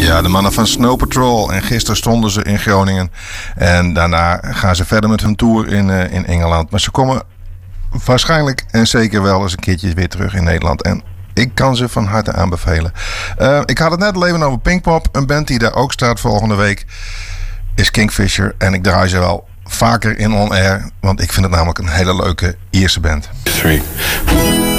Ja, de mannen van Snow Patrol. En gisteren stonden ze in Groningen. En daarna gaan ze verder met hun tour in Engeland. Maar ze komen waarschijnlijk en zeker wel eens een keertje weer terug in Nederland. En ik kan ze van harte aanbevelen. Ik had het net al even over Pinkpop. Een band die daar ook staat volgende week is Kingfisher. En ik draai ze wel vaker in On Air. Want ik vind het namelijk een hele leuke Ierse band. 3